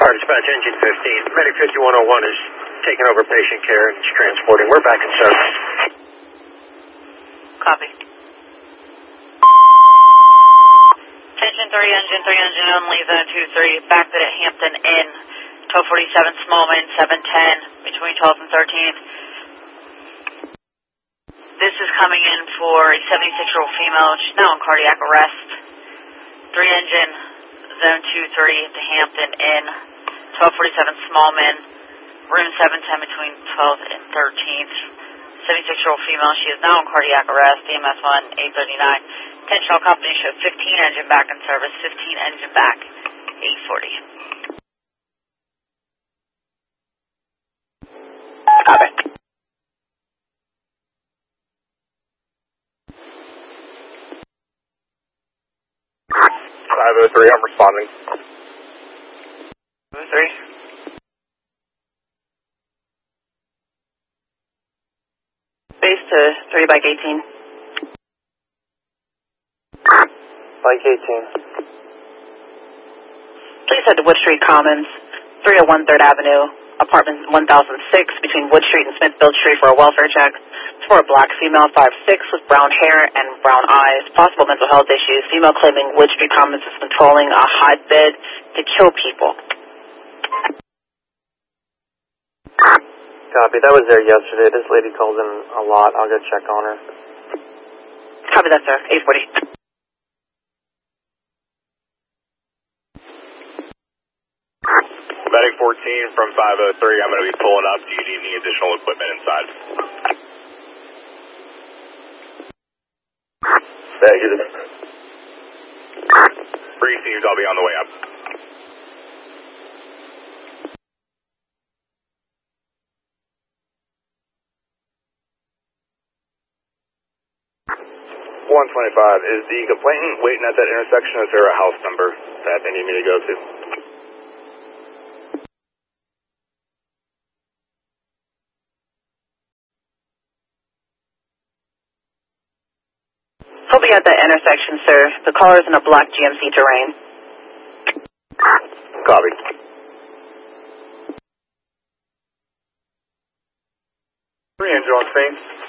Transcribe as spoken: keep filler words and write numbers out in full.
Car dispatch engine fifteen. Medic fifty-one oh one is taking over patient care and is transporting. We're back in service. Copy. Engine three, engine three, engine only, zone two three, back to the Hampton Inn, twelve forty-seven Smallman, seven ten, between twelve and thirteen. This is coming in for a seventy-six-year-old female. She's now in cardiac arrest. Three engine, zone two three, at the Hampton Inn, twelve forty-seven Smallman, room seven ten, between twelve and thirteenth. seventy-six-year-old female. She is now in cardiac arrest. E M S one, eight thirty-nine. Attention all companies, show fifteen engine back in service, fifteen engine back, eight forty. Copy. five oh three, I'm responding. five oh three. Base to three bike eighteen. Bike eighteen. Please head to Wood Street Commons, three oh one third Avenue, apartment one thousand six, between Wood Street and Smithfield Street for a welfare check. It's for a black female, five six, with brown hair and brown eyes, possible mental health issues. Female claiming Wood Street Commons is controlling a hotbed to kill people. Copy, that was there yesterday. This lady calls in a lot. I'll go check on her. Copy that, sir. eight forty. Medic fourteen from five oh three, I'm going to be pulling up. Do you need any additional equipment inside? Negative. Received, I'll be on the way up. one twenty-five, is the complainant waiting at that intersection, or is there a house number that they need me to go to? He'll be at that intersection, sir. The car is in a black G M C Terrain. Copy. Three engine on scene.